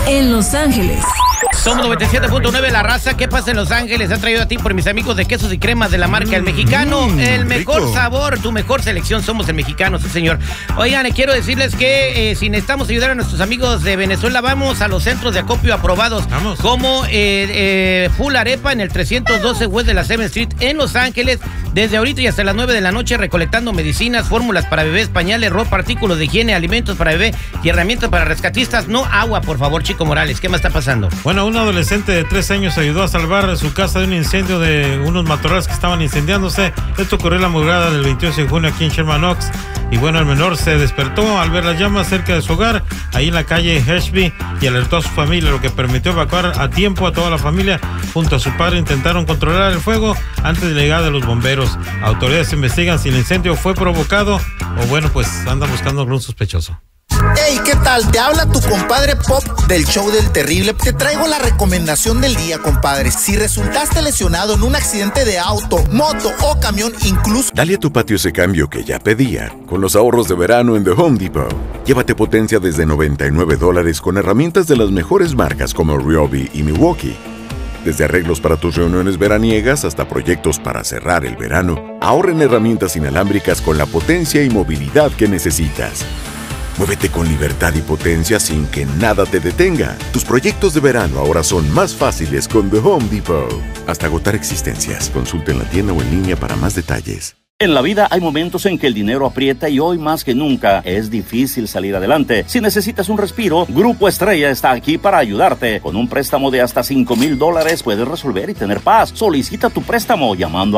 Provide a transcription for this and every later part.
en Los Ángeles. Somos 97.9 La Raza. ¿Qué pasa en Los Ángeles? Ha traído a ti por mis amigos de Quesos y Cremas de la marca El Mexicano. El mejor rico sabor, tu mejor selección. Somos El Mexicano, sí señor. Oigan, quiero decirles que si necesitamos ayudar a nuestros amigos de Venezuela, vamos a los centros de acopio aprobados. Vamos. Como Full Arepa en el 312 West de la 7th Street en Los Ángeles. Desde ahorita y hasta las 9 de la noche recolectando medicinas, fórmulas para bebés, pañales, ropa, artículos de higiene, alimentos para bebé y herramientas para rescatistas. No agua, por favor, Chico Morales. ¿Qué más está pasando? Bueno, un adolescente de 13 años ayudó a salvar su casa de un incendio de unos matorrales que estaban incendiándose. Esto ocurrió en la madrugada del 28 de junio aquí en Sherman Oaks. Y bueno, el menor se despertó al ver las llamas cerca de su hogar, ahí en la calle Heshby, y alertó a su familia, lo que permitió evacuar a tiempo a toda la familia. Junto a su padre intentaron controlar el fuego antes de la llegada de los bomberos. Autoridades investigan si el incendio fue provocado o bueno, pues andan buscando algún sospechoso. Hey, ¿qué tal? Te habla tu compadre Pop del show del Terrible. Te traigo la recomendación del día, compadre. Si resultaste lesionado en un accidente de auto, moto o camión, incluso... Dale a tu patio ese cambio que ya pedía, con los ahorros de verano en The Home Depot. Llévate potencia desde $99 con herramientas de las mejores marcas como Ryobi y Milwaukee. Desde arreglos para tus reuniones veraniegas hasta proyectos para cerrar el verano, ahorra en herramientas inalámbricas con la potencia y movilidad que necesitas. Muévete con libertad y potencia sin que nada te detenga. Tus proyectos de verano ahora son más fáciles con The Home Depot. Hasta agotar existencias. Consulta en la tienda o en línea para más detalles. En la vida hay momentos en que el dinero aprieta y hoy más que nunca es difícil salir adelante. Si necesitas un respiro, Grupo Estrella está aquí para ayudarte. Con un préstamo de hasta $5,000 puedes resolver y tener paz. Solicita tu préstamo llamando al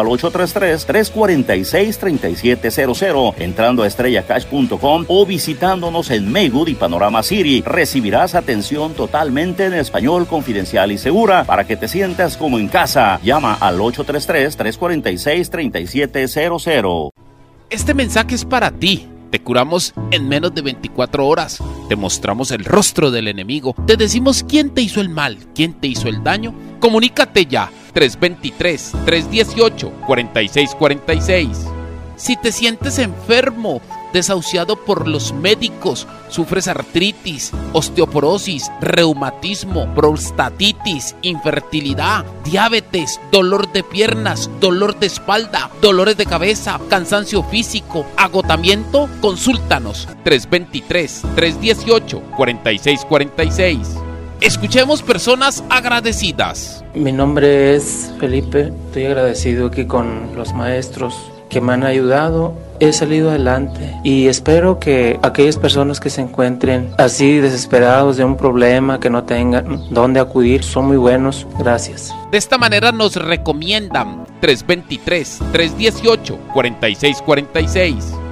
833-346-3700, entrando a estrellacash.com o visitándonos en Maywood y Panorama City. Recibirás atención totalmente en español, confidencial y segura para que te sientas como en casa. Llama al 833-346-3700. Este mensaje es para ti. Te curamos en menos de 24 horas. Te mostramos el rostro del enemigo. Te decimos quién te hizo el mal, quién te hizo el daño. Comunícate ya. 323-318-4646. Si te sientes enfermo, desahuciado por los médicos, sufres artritis, osteoporosis, reumatismo, prostatitis, infertilidad, diabetes, dolor de piernas, dolor de espalda, dolores de cabeza, cansancio físico, agotamiento, consúltanos. 323-318-4646. Escuchemos personas agradecidas. Mi nombre es Felipe. Estoy agradecido aquí con los maestros que me han ayudado. He salido adelante y espero que aquellas personas que se encuentren así desesperados de un problema, que no tengan dónde acudir, son muy buenos. Gracias. De esta manera nos recomiendan 323-318-4646.